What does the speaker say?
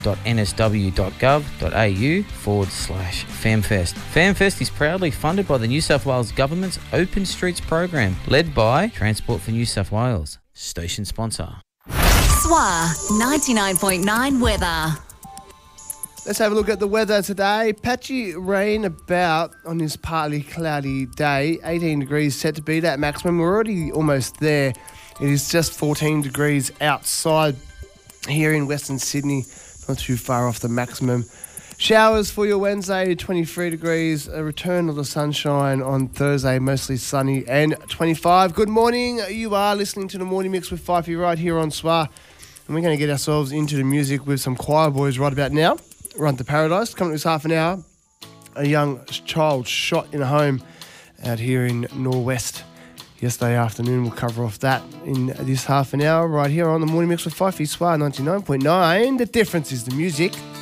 www.nsw.gov.au/FamFest. FamFest is proudly funded by the New South Wales Government's Open Streets program, led by Transport for New South Wales. Station sponsor. SWA 99.9 weather. Let's have a look at the weather today. Patchy rain about on this partly cloudy day. 18 degrees set to be that maximum. We're already almost there. It is just 14 degrees outside here in Western Sydney. Not too far off the maximum. Showers for your Wednesday, 23 degrees. A return of the sunshine on Thursday, mostly sunny and 25. Good morning. You are listening to the Morning Mix with Fifey right here on SWA. And we're going to get ourselves into the music with some choir boys right about now. Run to Paradise. Coming to this half an hour, a young child shot in a home out here in Norwest yesterday afternoon. We'll cover off that in this half an hour right here on the Morning Mix with Fifey, SWA 99.9. The difference is the music.